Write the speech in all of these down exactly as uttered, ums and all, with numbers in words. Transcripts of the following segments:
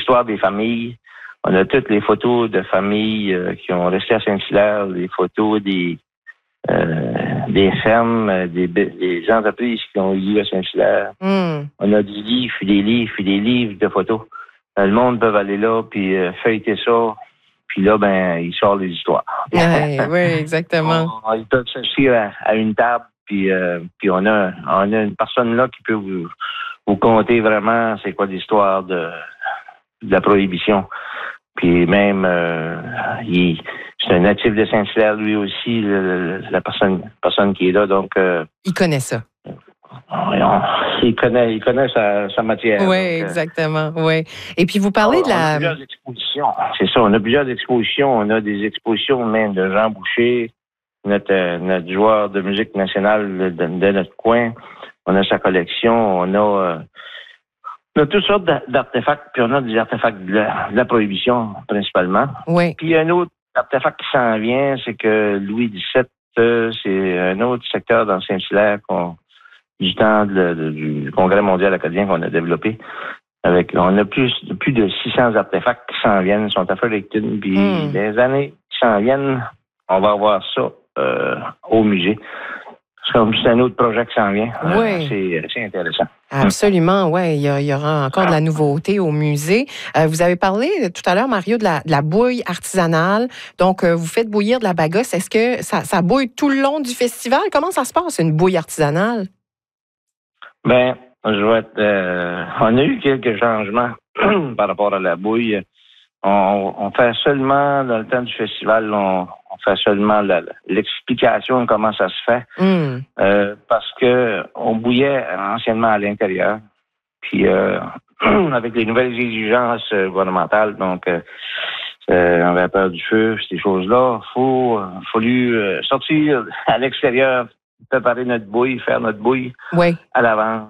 l'histoire des familles. On a toutes les photos de familles euh, qui ont resté à Saint-Hilaire, les photos des euh, des fermes, des, des entreprises qui ont eu lieu à Saint-Hilaire. Mm. On a des livres, puis des livres, puis des livres de photos. Euh, le monde peut aller là, puis euh, feuilleter ça. Puis là, ben, il sort les histoires. Ouais, oui, exactement. on, ils peuvent s'asseoir à, à une table, puis, euh, puis on a, on a une personne là qui peut vous, vous conter vraiment c'est quoi l'histoire de, de la prohibition. Puis même, euh, il, c'est un natif de Saint-Hilaire, lui aussi, le, la personne, personne qui est là. Donc, euh, il connaît ça. On, il connaît, il connaît sa, sa matière. Oui, donc, exactement. Oui. Et puis, vous parlez on, de la... On a plusieurs expositions. C'est ça, on a plusieurs expositions. On a des expositions même de Jean Boucher, notre, euh, notre joueur de musique nationale de, de, de notre coin. On a sa collection. On a... Euh, On a toutes sortes d'artefacts, puis on a des artefacts de la, de la prohibition, principalement. Oui. Puis il y a un autre artefact qui s'en vient, c'est que Louis dix-sept, euh, c'est un autre secteur dans Saint-Hilaire qu'on, du temps de, de, du Congrès mondial acadien qu'on a développé. Avec, on a plus, plus de six cents artefacts qui s'en viennent, sont à Fredericton, puis mm. les années qui s'en viennent, on va avoir ça euh, au musée. C'est comme c'est un autre projet qui s'en vient. Oui. Euh, c'est, c'est intéressant. Absolument, oui. Il y, a, il y aura encore de la nouveauté au musée. Euh, vous avez parlé tout à l'heure, Mario, de la, de la bouille artisanale. Donc, euh, vous faites bouillir de la bagasse. Est-ce que ça, ça bouille tout le long du festival? Comment ça se passe, une bouille artisanale? Bien, je vais être, euh, on a eu quelques changements par rapport à la bouille. On, on fait seulement, dans le temps du festival, on, on fait seulement la, l'explication de comment ça se fait. Mm. Euh, parce que on bouillait anciennement à l'intérieur. Puis euh, avec les nouvelles exigences gouvernementales, donc euh, euh, on avait peur du feu, ces choses-là, il faut euh, fallu euh, sortir à l'extérieur, préparer notre bouille, faire notre bouille oui. à l'avance.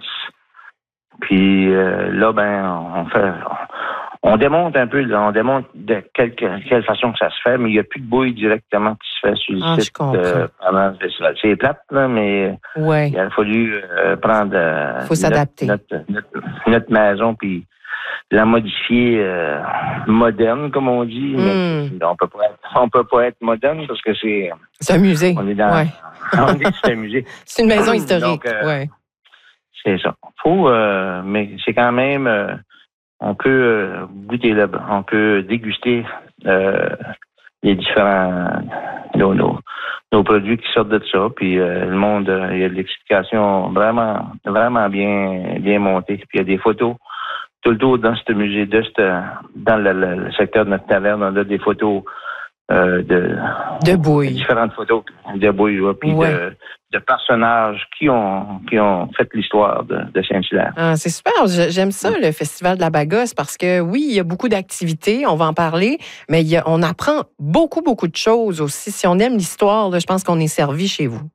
Puis euh, là, ben, on fait... On, On démonte un peu, là, on démonte de quelle, quelle façon que ça se fait, mais il n'y a plus de bouille directement qui se fait sur le ah, site euh, pendant le festival. C'est plate, là, mais ouais. il a fallu euh, prendre euh, faut s'adapter. Notre, notre, notre, notre maison puis la modifier euh, moderne, comme on dit. Mm. Mais on peut pas être, on peut pas être moderne parce que c'est... C'est un musée. On est dans... Ouais. on est c'est un musée. C'est une maison historique, Donc, euh, ouais. C'est ça. Faut, euh, mais c'est quand même... Euh, on peut euh, goûter là, on peut déguster euh, les différents nos, nos, nos produits qui sortent de ça. Puis euh, le monde, euh, il y a de l'explication vraiment, vraiment bien, bien montée. Puis il y a des photos tout le tour dans ce musée, de ce, dans le, le, le secteur de notre taverne, on a des photos euh, de, de bouille. Différentes photos de bouille, ouais, puis ouais. de, de personnages qui ont, qui ont fait l'histoire de, de Saint-Hilaire. Ah, c'est super. J'aime ça, le Festival de la Bagasse, parce que oui, il y a beaucoup d'activités, on va en parler, mais il y a, on apprend beaucoup, beaucoup de choses aussi. Si on aime l'histoire, là, je pense qu'on est servi chez vous.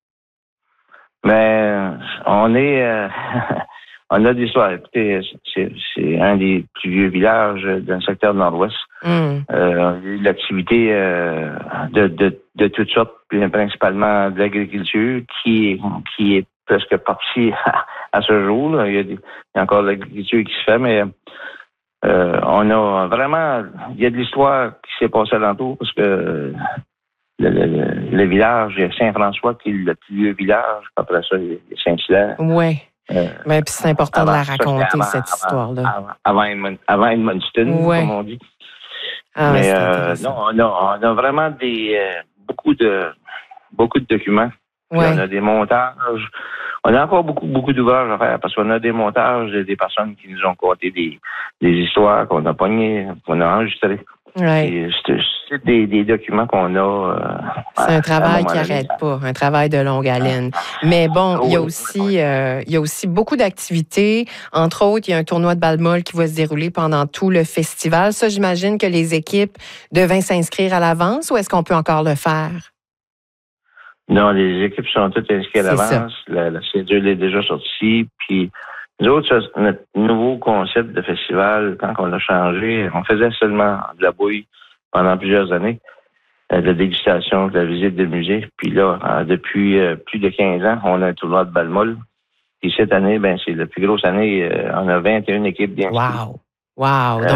Mais on est... Euh, on a des histoires. Écoutez, c'est, c'est un des plus vieux villages dans le secteur de Nord-Ouest. Mm. Euh, il y a eu de l'activité euh, de, de, de toutes sortes, principalement de l'agriculture, qui est, qui est presque partie à, à ce jour. Là. Il, y a des, il y a encore de l'agriculture qui se fait, mais euh, on a vraiment... Il y a de l'histoire qui s'est passée alentour, parce que le, le, le village, il y a Saint-François qui est le plus vieux village. Après ça, il y a Saint-Hilaire. Oui. Euh, mais puis c'est important avant, de la raconter, ça, avant, cette histoire-là. Avant, avant, avant Edmundston, ouais. comme on dit. Ah, mais euh, non, on a, on a vraiment des euh, beaucoup de beaucoup de documents. Ouais. On a des montages. On a encore beaucoup, beaucoup d'ouvrages à faire parce qu'on a des montages des personnes qui nous ont conté des, des histoires qu'on a pognées, qu'on a enregistrées. Ouais. C'est, c'est des, des documents qu'on a. Euh, c'est un travail qui n'arrête pas, un travail de longue haleine. Mais bon, il y a aussi, euh, il y a aussi beaucoup d'activités. Entre autres, il y a un tournoi de balle-molle qui va se dérouler pendant tout le festival. Ça, j'imagine que les équipes devaient s'inscrire à l'avance ou est-ce qu'on peut encore le faire? Non, les équipes sont toutes inscrites à l'avance. La, la cédule est déjà sortie. Puis nous autres, notre nouveau concept de festival, quand on l'a changé, on faisait seulement de la bouille pendant plusieurs années, de la dégustation, de la visite de musée. Puis là, depuis plus de quinze ans, on a un tournoi de balle-molle. Puis cette année, ben c'est la plus grosse année. On a vingt et une équipes bien inscrites. Wow! Wow!